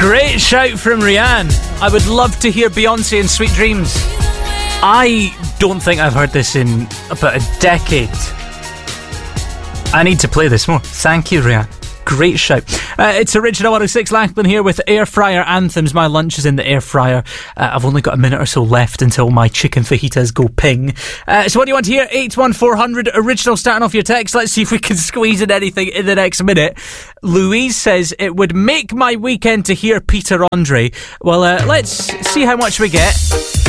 Great shout from Rianne. I would love to hear Beyonce in Sweet Dreams. I don't think I've heard this in about a decade. I need to play this more. Thank you, Rianne. Great shout. It's Original 106 Lachlan here with Air Fryer Anthems. My lunch is in the air fryer. I've only got a minute or so left until my chicken fajitas go ping. So what do you want to hear? 81400 Original starting off your text. Let's see if we can squeeze in anything in the next minute. Louise says it would make my weekend to hear Peter Andre. Well, let's see how much we get.